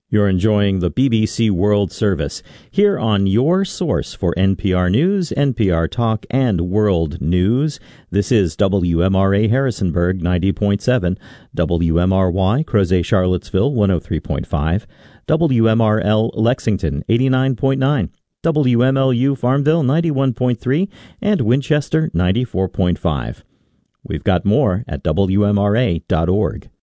You're enjoying the BBC World Service here on your source for NPR News, NPR Talk, and World News. This is WMRA Harrisonburg 90.7, WMRY Crozet Charlottesville 103.5, WMRL Lexington 89.9, WMLU Farmville 91.3, and Winchester 94.5. We've got more at WMRA.org.